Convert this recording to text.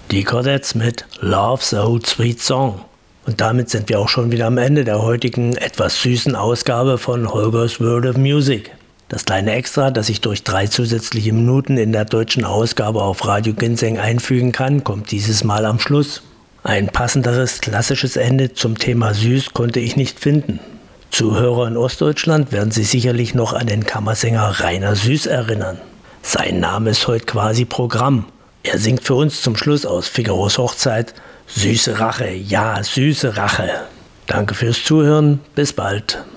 Die Chordettes mit Love's a Old Sweet Song. Und damit sind wir auch schon wieder am Ende der heutigen etwas süßen Ausgabe von Holgers World of Music. Das kleine Extra, das ich durch 3 zusätzliche Minuten in der deutschen Ausgabe auf Radio Ginseng einfügen kann, kommt dieses Mal am Schluss. Ein passenderes klassisches Ende zum Thema Süß konnte ich nicht finden. Zuhörer in Ostdeutschland werden sich sicherlich noch an den Kammersänger Rainer Süß erinnern. Sein Name ist heute quasi Programm. Er singt für uns zum Schluss aus Figaros Hochzeit Süße Rache, ja, süße Rache. Danke fürs Zuhören, bis bald.